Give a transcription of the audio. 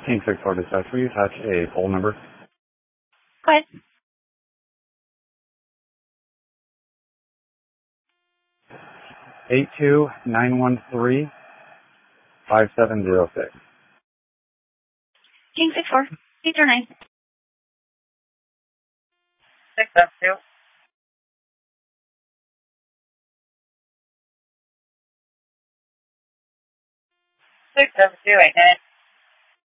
King 64 dispatch, will you attach a poll number? Go ahead. 82913-5706. King 64. 809. 672. 672, 8